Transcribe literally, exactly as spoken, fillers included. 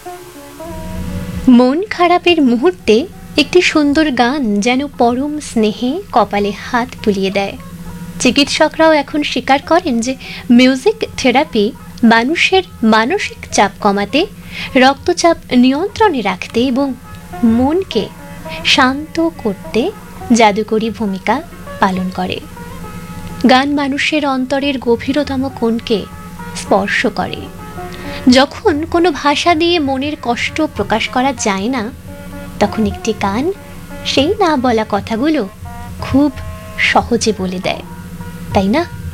মন খারাপের মুহূর্তে একটি সুন্দর গান যেন পরম স্নেহে কপালে হাত বুলিয়ে দেয়। চিকিৎসকরাও এখন স্বীকার করেন যে মিউজিক থেরাপি মানুষের মানসিক চাপ কমাতে, রক্তচাপ নিয়ন্ত্রণে রাখতে এবং মনকে শান্ত করতে জাদুকরী ভূমিকা পালন করে। গান মানুষের অন্তরের গভীরতম কোণকে স্পর্শ করে। যখন কোনো ভাষা দিয়ে মনের কষ্ট প্রকাশ করা যায় না, তখন একটি গান সেই না বলা কথাগুলো খুব সহজে বলে দেয়, তাই না?